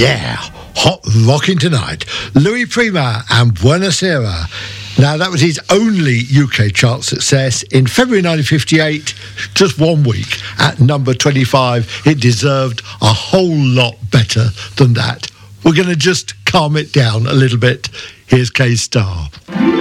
Yeah, hot rocking tonight. Louis Prima and Buenos Aires. Now, that was his only UK chart success in February 1958, just 1 week at number 25. It deserved a whole lot better than that. We're going to just calm it down a little bit. Here's K-Star.